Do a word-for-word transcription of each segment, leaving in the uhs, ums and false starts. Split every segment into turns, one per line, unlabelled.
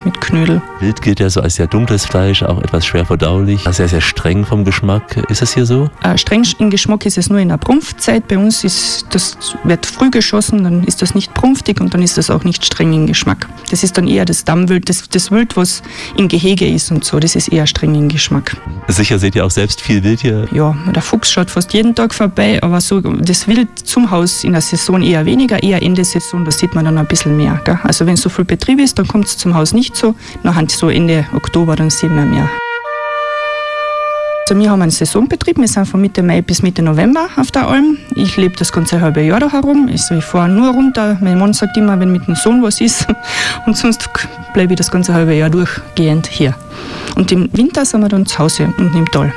mit Knödel.
Wild gilt ja so als sehr dunkles Fleisch, auch etwas schwer verdaulich, sehr, sehr streng vom Geschmack. Ist es hier so?
Äh, streng im Geschmack ist es nur in der Prumpfzeit. Bei uns ist das, wird früh geschossen, dann ist das nicht prumpfig und dann ist das auch nicht streng im Geschmack. Das ist dann eher das Dammwild, das, das Wild, was im Gehege ist und so, das ist eher streng im Geschmack.
Sicher seht ihr auch selbst viel Wild hier?
Ja, der Fuchs schaut fast jeden Tag vorbei, aber so das Wild zum Haus in der Saison eher weniger, eher Ende Saison, da sieht man dann ein bisschen mehr. Gell? Also wenn so viel Betrieb ist, dann kommt es zum Haus nicht so. Nachher so Ende Oktober, dann sehen wir mehr. Also wir haben einen Saisonbetrieb, wir sind von Mitte Mai bis Mitte November auf der Alm. Ich lebe das ganze halbe Jahr da herum. Also ich fahre nur runter. Mein Mann sagt immer, wenn mit dem Sohn was ist. Und sonst bleibe ich das ganze halbe Jahr durchgehend hier. Und im Winter sind wir dann zu Hause unten im Tal.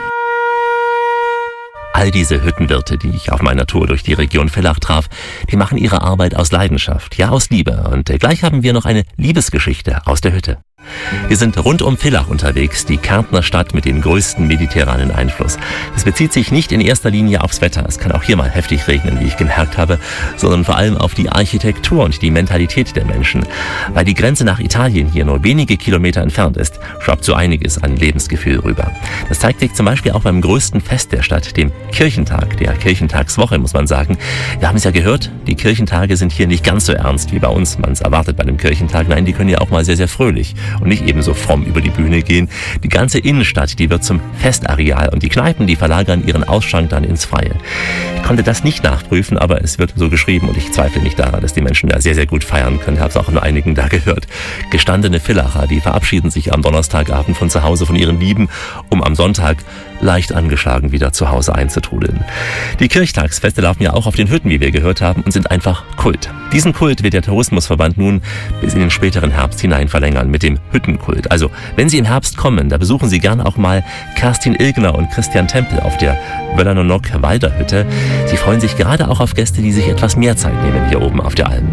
All diese Hüttenwirte, die ich auf meiner Tour durch die Region Villach traf, die machen ihre Arbeit aus Leidenschaft, ja aus Liebe. Und gleich haben wir noch eine Liebesgeschichte aus der Hütte. Wir sind rund um Villach unterwegs, die Kärntner Stadt mit dem größten mediterranen Einfluss. Es bezieht sich nicht in erster Linie aufs Wetter, es kann auch hier mal heftig regnen, wie ich gemerkt habe, sondern vor allem auf die Architektur und die Mentalität der Menschen. Weil die Grenze nach Italien hier nur wenige Kilometer entfernt ist, schwappt so einiges an Lebensgefühl rüber. Das zeigt sich zum Beispiel auch beim größten Fest der Stadt, dem Kirchentag, der Kirchentagswoche, muss man sagen. Wir haben es ja gehört, die Kirchentage sind hier nicht ganz so ernst wie bei uns, man es erwartet bei einem Kirchentag. Nein, die können ja auch mal sehr, sehr fröhlich und nicht ebenso fromm über die Bühne gehen. Die ganze Innenstadt, die wird zum Festareal und die Kneipen, die verlagern ihren Ausschank dann ins Freie. Ich konnte das nicht nachprüfen, aber es wird so geschrieben und ich zweifle nicht daran, dass die Menschen da sehr, sehr gut feiern können. Ich habe es auch nur einigen da gehört. Gestandene Villacher, die verabschieden sich am Donnerstagabend von zu Hause von ihren Lieben, um am Sonntag leicht angeschlagen wieder zu Hause einzutrudeln. Die Kirchtagsfeste laufen ja auch auf den Hütten, wie wir gehört haben, und sind einfach Kult. Diesen Kult wird der Tourismusverband nun bis in den späteren Herbst hinein verlängern mit dem Hüttenkult. Also, wenn Sie im Herbst kommen, da besuchen Sie gerne auch mal Kerstin Ilgner und Christian Tempel auf der Wöllernonok-Walder-Hütte. Sie freuen sich gerade auch auf Gäste, die sich etwas mehr Zeit nehmen hier oben auf der Alm.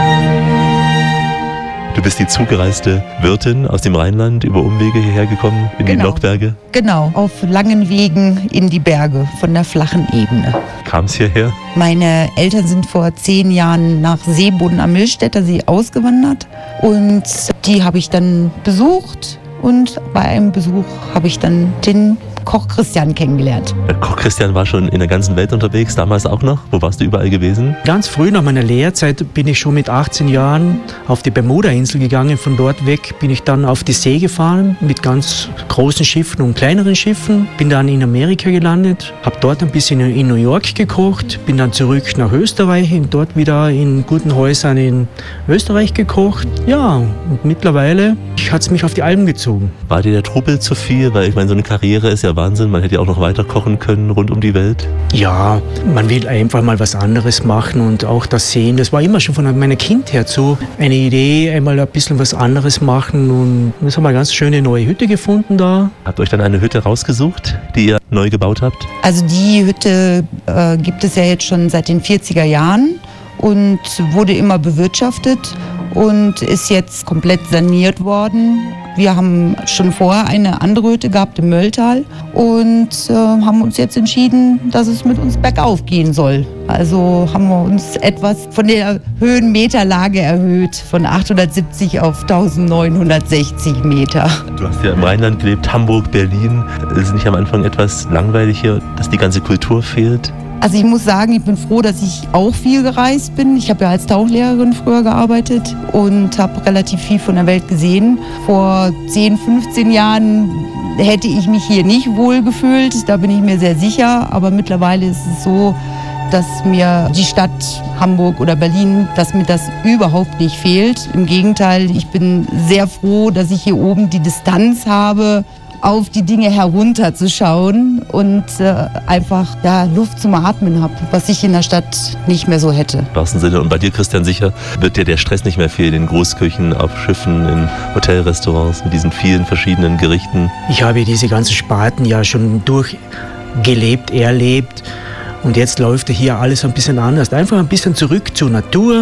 Du bist die zugereiste Wirtin aus dem Rheinland, über Umwege hierher gekommen, in
genau.
die Nockberge?
Genau, auf langen Wegen in die Berge von der flachen Ebene.
Kam es hierher?
Meine Eltern sind vor zehn Jahren nach Seeboden am Milchstädter See ausgewandert und die habe ich dann besucht und bei einem Besuch habe ich dann den Koch Christian kennengelernt.
Der Koch Christian war schon in der ganzen Welt unterwegs, damals auch noch. Wo warst du überall gewesen?
Ganz früh nach meiner Lehrzeit bin ich schon mit achtzehn Jahren auf die Bermuda-Insel gegangen. Von dort weg bin ich dann auf die See gefahren mit ganz großen Schiffen und kleineren Schiffen. Bin dann in Amerika gelandet, habe dort ein bisschen in New York gekocht, bin dann zurück nach Österreich und dort wieder in guten Häusern in Österreich gekocht. Ja, und mittlerweile hat es mich auf die Alm gezogen.
War dir der Trubel zu viel? Weil ich meine, so eine Karriere ist ja Wahnsinn. Man hätte ja auch noch weiter kochen können rund um die Welt.
Ja, man will einfach mal was anderes machen und auch das Sehen. Das war immer schon von meiner Kindheit her so eine Idee, einmal ein bisschen was anderes machen. Und jetzt haben wir eine ganz schöne neue Hütte gefunden da.
Habt ihr euch dann eine Hütte rausgesucht, die ihr neu gebaut habt?
Also die Hütte äh, gibt es ja jetzt schon seit den vierziger Jahren und wurde immer bewirtschaftet und ist jetzt komplett saniert worden. Wir haben schon vorher eine andere Hütte gehabt im Mölltal und äh, haben uns jetzt entschieden, dass es mit uns bergauf gehen soll. Also haben wir uns etwas von der Höhenmeterlage erhöht, von achthundertsiebzig auf eintausendneunhundertsechzig Meter.
Du hast ja im Rheinland gelebt, Hamburg, Berlin. Ist es nicht am Anfang etwas langweilig hier, dass die ganze Kultur fehlt?
Also ich muss sagen, ich bin froh, dass ich auch viel gereist bin. Ich habe ja als Tauchlehrerin früher gearbeitet und habe relativ viel von der Welt gesehen. Vor zehn, fünfzehn Jahren hätte ich mich hier nicht wohl gefühlt, da bin ich mir sehr sicher. Aber mittlerweile ist es so, dass mir die Stadt Hamburg oder Berlin, dass mir das überhaupt nicht fehlt. Im Gegenteil, ich bin sehr froh, dass ich hier oben die Distanz habe, auf die Dinge herunterzuschauen und äh, einfach ja, Luft zum Atmen habe, was ich in der Stadt nicht mehr so hätte.
Im wahrsten Sinne. Und bei dir, Christian, sicher wird dir der Stress nicht mehr fehlen in Großküchen, auf Schiffen, in Hotelrestaurants mit diesen vielen verschiedenen Gerichten.
Ich habe diese ganzen Sparten ja schon durchgelebt, erlebt und jetzt läuft hier alles ein bisschen anders. Einfach ein bisschen zurück zur Natur,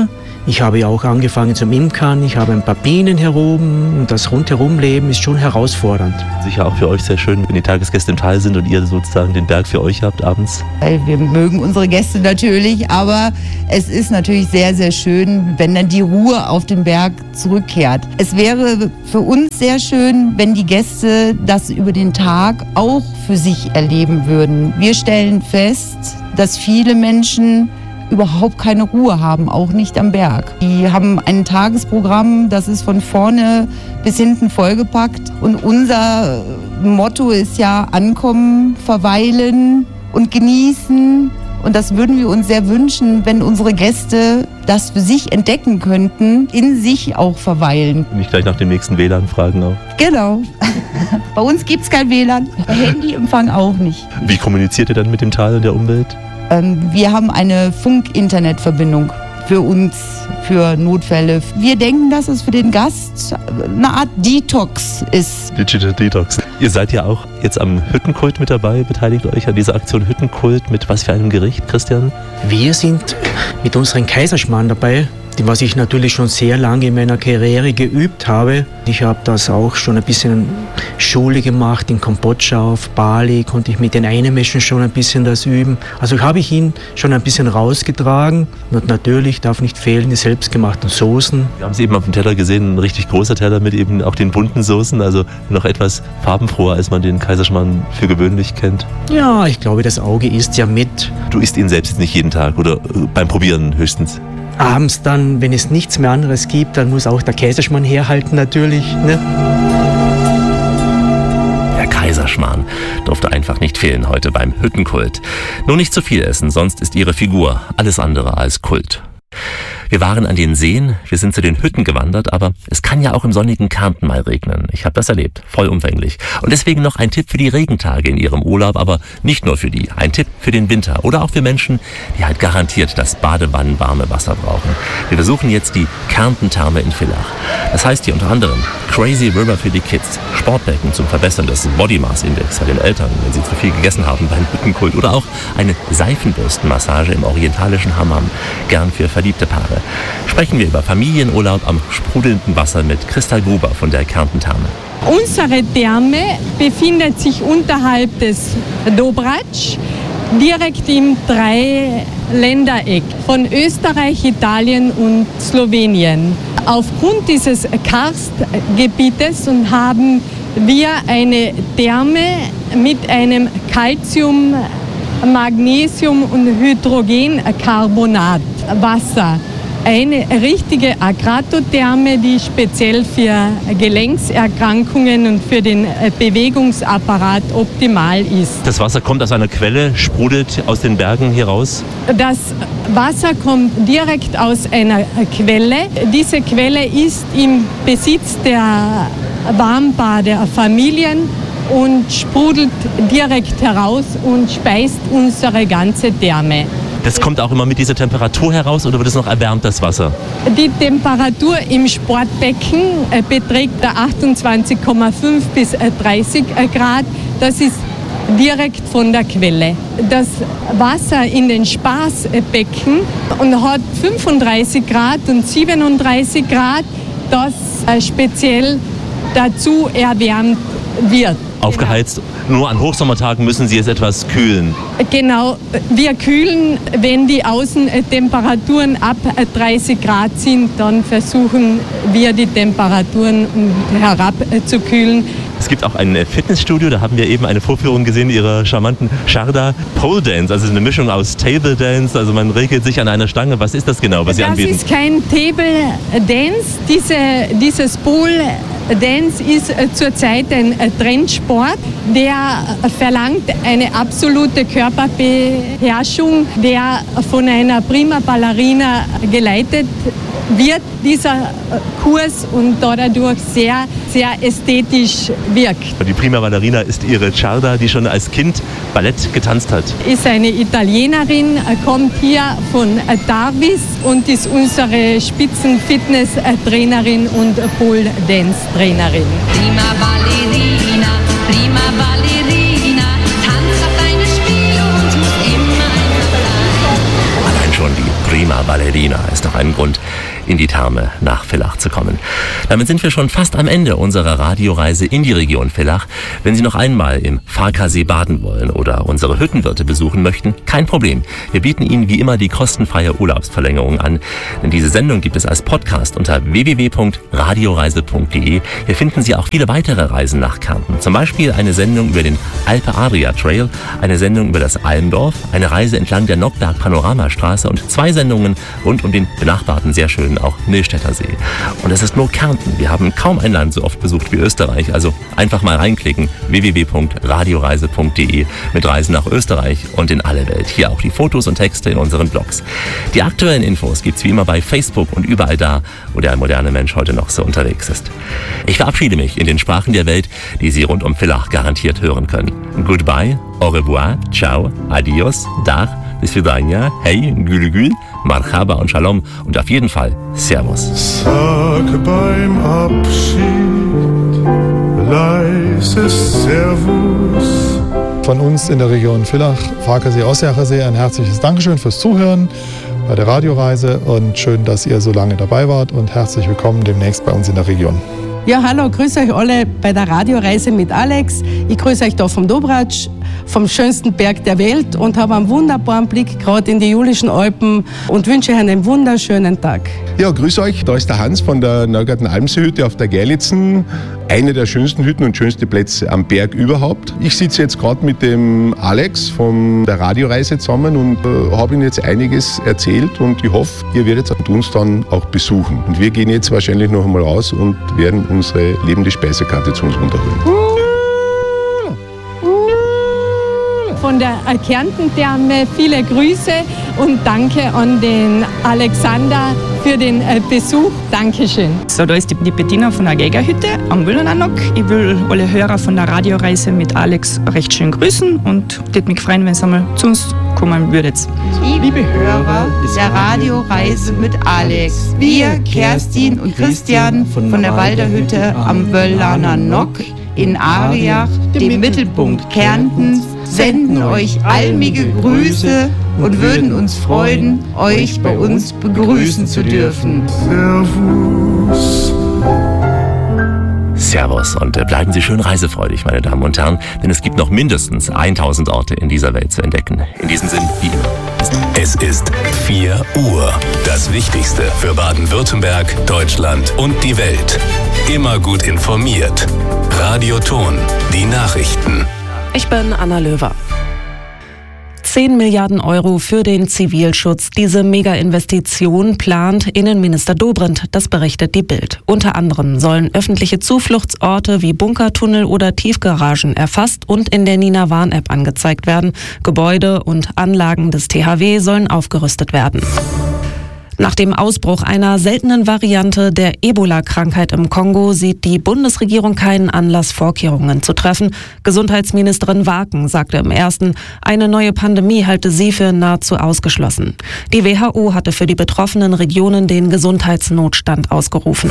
Ich habe ja auch angefangen zum Imkern, ich habe ein paar Bienen herum und das Rundherumleben ist schon herausfordernd.
Sicher auch für euch sehr schön, wenn die Tagesgäste im Tal sind und ihr sozusagen den Berg für euch habt abends.
Weil wir mögen unsere Gäste natürlich, aber es ist natürlich sehr, sehr schön, wenn dann die Ruhe auf den Berg zurückkehrt. Es wäre für uns sehr schön, wenn die Gäste das über den Tag auch für sich erleben würden. Wir stellen fest, dass viele Menschen überhaupt keine Ruhe haben, auch nicht am Berg. Die haben ein Tagesprogramm, das ist von vorne bis hinten vollgepackt. Und unser Motto ist ja ankommen, verweilen und genießen. Und das würden wir uns sehr wünschen, wenn unsere Gäste das für sich entdecken könnten, in sich auch verweilen.
Nicht gleich nach dem nächsten W L A N fragen auch.
Genau. Bei uns gibt es kein W L A N, Handyempfang auch nicht.
Wie kommuniziert ihr dann mit dem Tal und der Umwelt?
Wir haben eine Funk-Internet-Verbindung für uns, für Notfälle. Wir denken, dass es für den Gast eine Art Detox ist.
Digital Detox. Ihr seid ja auch jetzt am Hüttenkult mit dabei, beteiligt euch an dieser Aktion Hüttenkult. Mit was für einem Gericht, Christian?
Wir sind mit unserem Kaiserschmarrn dabei, was ich natürlich schon sehr lange in meiner Karriere geübt habe. Ich habe das auch schon ein bisschen Schule gemacht, in Kambodscha, auf Bali konnte ich mit den Einheimischen schon ein bisschen das üben. Also habe ich ihn schon ein bisschen rausgetragen. Und natürlich darf nicht fehlen die selbstgemachten Soßen.
Wir haben es eben auf dem Teller gesehen, ein richtig großer Teller mit eben auch den bunten Soßen, also noch etwas farbenfroher, als man den Kaiserschmarrn für gewöhnlich kennt.
Ja, ich glaube, das Auge isst ja mit.
Du isst ihn selbst jetzt nicht jeden Tag oder beim Probieren höchstens?
Abends dann, wenn es nichts mehr anderes gibt, dann muss auch der Kaiserschmarrn herhalten natürlich. Ne?
Der Kaiserschmarrn durfte einfach nicht fehlen heute beim Hüttenkult. Nur nicht zu viel essen, sonst ist ihre Figur alles andere als Kult. Wir waren an den Seen, wir sind zu den Hütten gewandert, aber es kann ja auch im sonnigen Kärnten mal regnen. Ich habe das erlebt, vollumfänglich. Und deswegen noch ein Tipp für die Regentage in Ihrem Urlaub, aber nicht nur für die. Ein Tipp für den Winter oder auch für Menschen, die halt garantiert das badewannenwarme Wasser brauchen. Wir besuchen jetzt die Kärntentherme in Villach. Das heißt hier unter anderem Crazy River für die Kids, Sportbecken zum Verbessern des Body Mass Index bei den Eltern, wenn sie zu viel gegessen haben beim Hüttenkult, oder auch eine Seifenbürstenmassage im orientalischen Hammam, gern für verliebte Paare. Sprechen wir über Familienurlaub am sprudelnden Wasser mit Christa Gruber von der Kärntentherme.
Unsere Therme befindet sich unterhalb des Dobratsch, direkt im Dreiländereck von Österreich, Italien und Slowenien. Aufgrund dieses Karstgebietes haben wir eine Therme mit einem Calcium, Magnesium und Hydrogencarbonat Wasser. Eine richtige Agrotherme, die speziell für Gelenkserkrankungen und für den Bewegungsapparat optimal ist.
Das Wasser kommt aus einer Quelle, sprudelt aus den Bergen hier raus?
Das Wasser kommt direkt aus einer Quelle. Diese Quelle ist im Besitz der Warmbaderfamilien und sprudelt direkt heraus und speist unsere ganze Therme.
Das kommt auch immer mit dieser Temperatur heraus oder wird es noch erwärmt, das Wasser?
Die Temperatur im Sportbecken beträgt achtundzwanzig Komma fünf bis dreißig Grad. Das ist direkt von der Quelle. Das Wasser in den Spaßbecken hat fünfunddreißig Grad und siebenunddreißig Grad, das speziell dazu erwärmt wird.
Aufgeheizt. Genau. Nur an Hochsommertagen müssen Sie es etwas kühlen.
Genau, wir kühlen, wenn die Außentemperaturen ab dreißig Grad sind, dann versuchen wir die Temperaturen herabzukühlen.
Es gibt auch ein Fitnessstudio, da haben wir eben eine Vorführung gesehen ihrer charmanten Sharda Pole Dance, also eine Mischung aus Table Dance, also man regelt sich an einer Stange. Was ist das genau, was Sie
das
anbieten?
Das ist kein Table Dance, Diese, dieses Pole Dance ist zurzeit ein Trendsport, der verlangt eine absolute Körperbeherrschung, der von einer Prima Ballerina geleitet wird, dieser Kurs, und dadurch sehr, sehr ästhetisch wirkt.
Die Prima Ballerina ist Ihre Sharda, die schon als Kind Ballett getanzt hat.
Ist eine Italienerin, kommt hier von Darvis und ist unsere Spitzen-Fitness-Trainerin und Pole-Dance-Trainerin.
Prima Ballerina, Prima Ballerina, tanzt auf deine Spiele und muss immer bleiben.
Allein schon die Prima Ballerina ist doch ein Grund, in die Therme nach Villach zu kommen. Damit sind wir schon fast am Ende unserer Radioreise in die Region Villach. Wenn Sie noch einmal im Farkasee baden wollen oder unsere Hüttenwirte besuchen möchten, kein Problem. Wir bieten Ihnen wie immer die kostenfreie Urlaubsverlängerung an. Denn diese Sendung gibt es als Podcast unter w w w punkt radioreise punkt d e. Hier finden Sie auch viele weitere Reisen nach Kärnten. Zum Beispiel eine Sendung über den Alpe Adria Trail, eine Sendung über das Almdorf, eine Reise entlang der Nockberg Panoramastraße und zwei Sendungen rund um den benachbarten, sehr schönen auch Millstätter See. Und das ist nur Kärnten. Wir haben kaum ein Land so oft besucht wie Österreich. Also einfach mal reinklicken, w w w punkt radioreise punkt d e mit Reisen nach Österreich und in alle Welt. Hier auch die Fotos und Texte in unseren Blogs. Die aktuellen Infos gibt's wie immer bei Facebook und überall da, wo der moderne Mensch heute noch so unterwegs ist. Ich verabschiede mich in den Sprachen der Welt, die Sie rund um Villach garantiert hören können. Goodbye, au revoir, ciao, adios, dach, bis vidania, hey, gül gül, marhaba und shalom und auf jeden Fall Servus.
Sag beim Abschied leises Servus.
Von uns in der Region Villach, Farkasee, Ossiacher ein herzliches Dankeschön fürs Zuhören bei der Radioreise und schön, dass ihr so lange dabei wart und herzlich willkommen demnächst bei uns in der Region.
Ja, hallo, grüße euch alle bei der Radioreise mit Alex. Ich grüße euch da vom Dobratsch, vom schönsten Berg der Welt und habe einen wunderbaren Blick gerade in die Julischen Alpen und wünsche euch einen wunderschönen Tag.
Ja, grüß euch, da ist der Hans von der Neugarten Almseehütte auf der Gerlitzen. Eine der schönsten Hütten und schönste Plätze am Berg überhaupt. Ich sitze jetzt gerade mit dem Alex von der Radioreise zusammen und äh, habe Ihnen jetzt einiges erzählt und ich hoffe, ihr werdet uns dann auch besuchen. Und wir gehen jetzt wahrscheinlich noch einmal raus und werden unsere lebende Speisekarte zu uns runterholen.
Von der Kärntentherme viele Grüße und danke an den Alexander für den Besuch. Dankeschön.
So, da ist die, die Bettina von der Geigerhütte am Wüllenanock. Ich will alle Hörer von der Radioreise mit Alex recht schön grüßen und würde mich freuen, wenn ihr einmal zu uns kommen würdet.
Liebe Hörer der Radioreise mit Alex, wir, Kerstin und Christian von der Walderhütte am Wöllananock in Ariach, dem Mittelpunkt Kärntens, senden euch almige Grüße und würden uns freuen, euch bei uns begrüßen zu dürfen.
Servus.
Servus und bleiben Sie schön reisefreudig, meine Damen und Herren, denn es gibt noch mindestens tausend Orte in dieser Welt zu entdecken. In diesem Sinn, wie immer.
Es ist vier Uhr. Das Wichtigste für Baden-Württemberg, Deutschland und die Welt. Immer gut informiert. Radioton, die Nachrichten.
Ich bin Anna Löwer. zehn Milliarden Euro für den Zivilschutz. Diese Mega-Investition plant Innenminister Dobrindt, das berichtet die Bild. Unter anderem sollen öffentliche Zufluchtsorte wie Bunkertunnel oder Tiefgaragen erfasst und in der Nina Warn-App angezeigt werden. Gebäude und Anlagen des T H W sollen aufgerüstet werden. Nach dem Ausbruch einer seltenen Variante der Ebola-Krankheit im Kongo sieht die Bundesregierung keinen Anlass, Vorkehrungen zu treffen. Gesundheitsministerin Waken sagte im ersten, eine neue Pandemie halte sie für nahezu ausgeschlossen. Die W H O hatte für die betroffenen Regionen den Gesundheitsnotstand ausgerufen.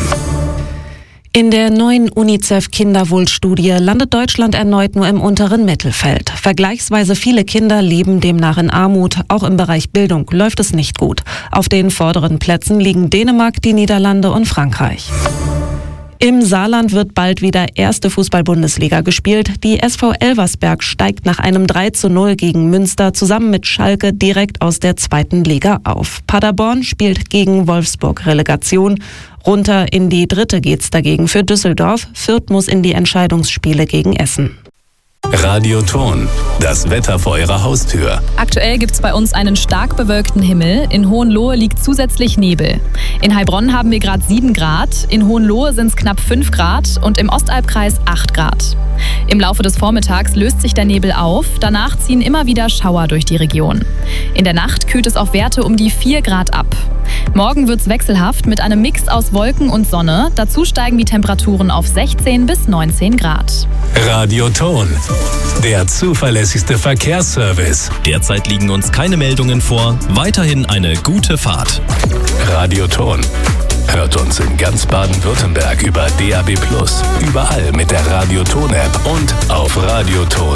In der neuen UNICEF-Kinderwohlstudie landet Deutschland erneut nur im unteren Mittelfeld. Vergleichsweise viele Kinder leben demnach in Armut. Auch im Bereich Bildung läuft es nicht gut. Auf den vorderen Plätzen liegen Dänemark, die Niederlande und Frankreich. Im Saarland wird bald wieder erste Fußball-Bundesliga gespielt. Die S V Elversberg steigt nach einem drei zu null gegen Münster zusammen mit Schalke direkt aus der zweiten Liga auf. Paderborn spielt gegen Wolfsburg Relegation. Runter in die dritte geht's dagegen für Düsseldorf. Fürth muss in die Entscheidungsspiele gegen Essen.
Radioton, das Wetter vor Ihrer Haustür.
Aktuell gibt es bei uns einen stark bewölkten Himmel. In Hohenlohe liegt zusätzlich Nebel. In Heilbronn haben wir gerade sieben Grad, in Hohenlohe sind es knapp fünf Grad und im Ostalbkreis acht Grad. Im Laufe des Vormittags löst sich der Nebel auf, danach ziehen immer wieder Schauer durch die Region. In der Nacht kühlt es auf Werte um die vier Grad ab. Morgen wird es wechselhaft mit einem Mix aus Wolken und Sonne. Dazu steigen die Temperaturen auf sechzehn bis neunzehn Grad.
Radioton, der zuverlässigste Verkehrsservice.
Derzeit liegen uns keine Meldungen vor. Weiterhin eine gute Fahrt.
Radioton. Hört uns in ganz Baden-Württemberg über D A B plus, überall mit der Radioton-App und auf radioton